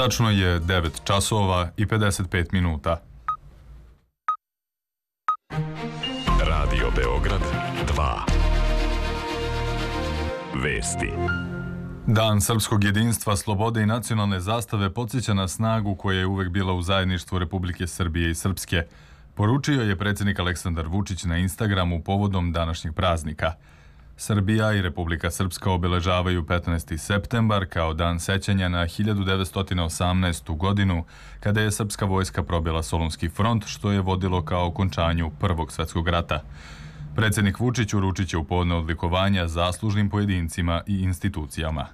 Tačno je 9 časova i 55 minuta. Radio Beograd 2. Vesti. Dan srpskog jedinstva, slobode i nacionalne zastave podsjeća na snagu koja je uvek bila u zajedništvu Republike Srbije i Srpske. Poručio je predsjednik Aleksandar Vučić na Instagramu povodom današnjeg praznika. Srbija i Republika Srpska obeležavaju 15. septembar kao dan sećanja na 1918. godinu, kada je srpska vojska probila Solunski front, što je vodilo kao okončanju Prvog svjetskog rata. Predsjednik Vučić uručit će upovodne odlikovanja zaslužnim pojedincima i institucijama.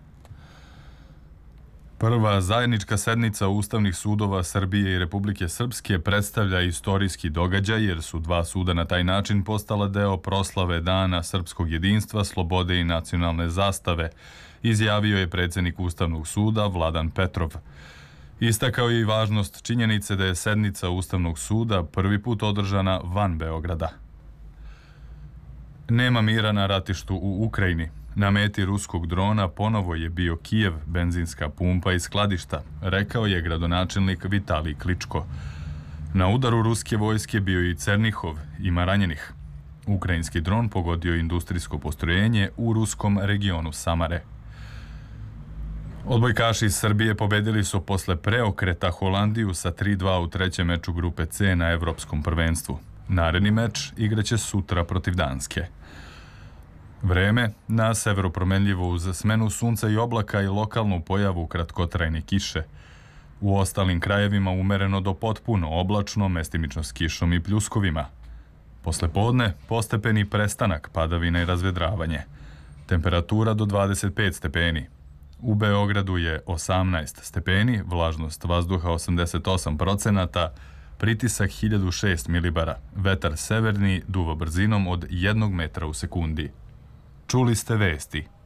Prva zajednička sednica Ustavnih sudova Srbije i Republike Srpske predstavlja istorijski događaj jer su dva suda na taj način postala deo proslave Dana srpskog jedinstva, slobode i nacionalne zastave, izjavio je predsjednik Ustavnog suda Vladan Petrov. Istakao je i važnost činjenice da je sednica Ustavnog suda prvi put održana van Beograda. Nema mira na ratištu u Ukrajini. Na meti ruskog drona ponovo je bio Kijev, benzinska pumpa i skladišta, rekao je gradonačelnik Vitalij Kličko. Na udaru ruske vojske bio i Cernihov, ima ranjenih. Ukrajinski dron pogodio industrijsko postrojenje u ruskom regionu Samare. Odbojkaši iz Srbije pobedili su posle preokreta Holandiju sa 3:2 u trećem meču grupe C na Evropskom prvenstvu. Naredni meč igraće sutra protiv Danske. Vreme na severu promenljivo uz smenu sunca i oblaka i lokalnu pojavu kratkotrajne kiše. U ostalim krajevima umereno do potpuno oblačno, mestimično s kišom i pljuskovima. Posle podne postepeni prestanak padavina i razvedravanje. Temperatura do 25 stepeni. U Beogradu je 18 stepeni, vlažnost vazduha 88%, pritisak 1006 milibara, vetar severni duva brzinom od 1 metra u sekundi. Čuli ste vesti.